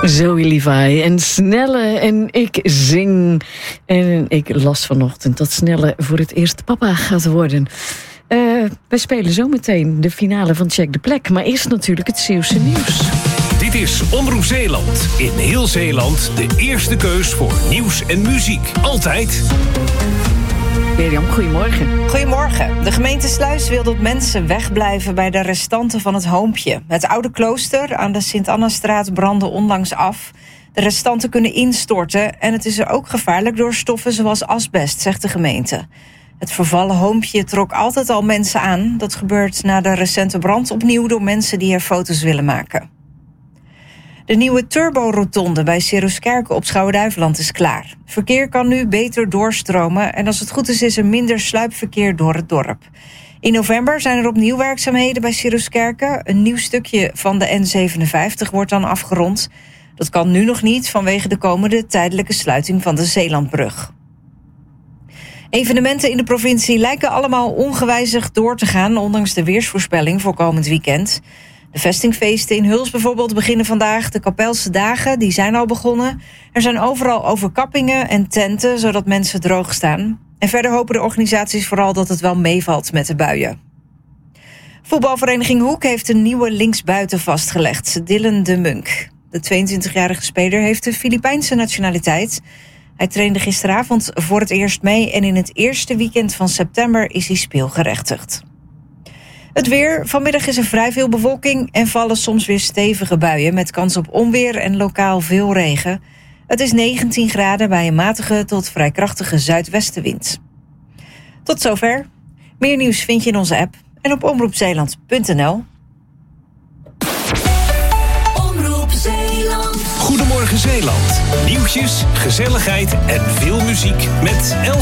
Zoe Levi en Snelle en ik zing. En ik las vanochtend dat Snelle voor het eerst papa gaat worden. Wij spelen zometeen de finale van Check de Plek. Maar eerst natuurlijk het Zeeuwse nieuws. Dit is Omroep Zeeland. In heel Zeeland de eerste keus voor nieuws en muziek. Altijd. Mirjam, goedemorgen. Goedemorgen. De gemeente Sluis wil dat mensen wegblijven bij de restanten van het Hoompje. Het oude klooster aan de Sint-Annastraat brandde onlangs af. De restanten kunnen instorten en het is er ook gevaarlijk door stoffen zoals asbest, zegt de gemeente. Het vervallen Hoompje trok altijd al mensen aan. Dat gebeurt na de recente brand opnieuw door mensen die er foto's willen maken. De nieuwe turborotonde bij Cereskerken op Schouwen-Duiveland is klaar. Verkeer kan nu beter doorstromen en als het goed is er minder sluipverkeer door het dorp. In november zijn er opnieuw werkzaamheden bij Cereskerken. Een nieuw stukje van de N57 wordt dan afgerond. Dat kan nu nog niet vanwege de komende tijdelijke sluiting van de Zeelandbrug. Evenementen in de provincie lijken allemaal ongewijzigd door te gaan, ondanks de weersvoorspelling voor komend weekend. De vestingfeesten in Huls bijvoorbeeld beginnen vandaag. De Kapelse dagen die zijn al begonnen. Er zijn overal overkappingen en tenten, zodat mensen droog staan. En verder hopen de organisaties vooral dat het wel meevalt met de buien. Voetbalvereniging Hoek heeft een nieuwe linksbuiten vastgelegd, Dylan de Munk. De 22-jarige speler heeft de Filipijnse nationaliteit. Hij trainde gisteravond voor het eerst mee en in het eerste weekend van september is hij speelgerechtigd. Het weer. Vanmiddag is er vrij veel bewolking en vallen soms weer stevige buien met kans op onweer en lokaal veel regen. Het is 19 graden bij een matige tot vrij krachtige zuidwestenwind. Tot zover. Meer nieuws vind je in onze app en op omroepzeeland.nl. Omroep Zeeland. Goedemorgen Zeeland. Nieuwtjes, gezelligheid en veel muziek met Els.